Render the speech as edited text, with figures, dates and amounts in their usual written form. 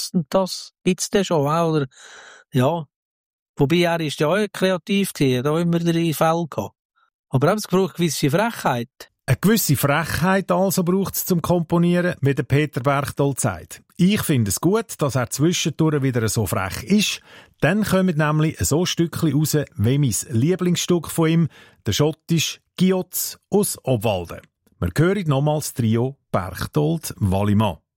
und das gibt's dann schon, oder? Ja. Wobei er ist ja auch kreativ gewesen, da immer drei Fälle gehabt. Aber es braucht eine gewisse Frechheit. Eine gewisse Frechheit also braucht es zum Komponieren, wie der Peter Berchtold sagt. Ich finde es gut, dass er zwischendurch wieder so frech ist. Dann kommen nämlich so Stückchen raus, wie mein Lieblingsstück von ihm, der schottische Giots aus Obwalden. Wir hören nochmals das Trio Berchtold-Wallimann.